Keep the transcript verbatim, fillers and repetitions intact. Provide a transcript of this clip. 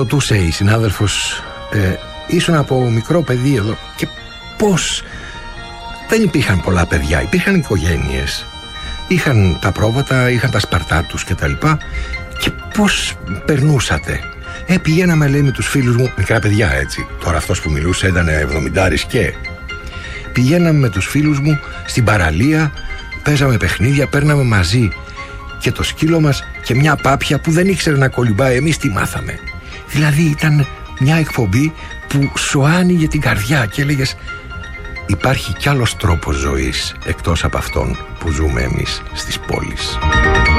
ρωτούσε η συνάδελφος, ε, ήσουν από μικρό παιδί εδώ και πώς? Δεν υπήρχαν πολλά παιδιά, υπήρχαν οικογένειες. Είχαν τα πρόβατα, είχαν τα σπαρτά τους και τα λοιπά. Και πώς περνούσατε? Ε, πηγαίναμε, λέει, με τους φίλους μου, μικρά παιδιά έτσι. Τώρα αυτός που μιλούσε ήταν εβδομηντάρης και... Πηγαίναμε με τους φίλους μου στην παραλία, παίζαμε παιχνίδια, παίρναμε μαζί και το σκύλο μας και μια πάπια που δεν ήξερε να κολυμπάει, εμείς τη μάθαμε. Δηλαδή ήταν μια εκπομπή που σου άνοιγε την καρδιά και έλεγες υπάρχει κι άλλος τρόπος ζωής εκτός από αυτόν που ζούμε εμείς στις πόλεις.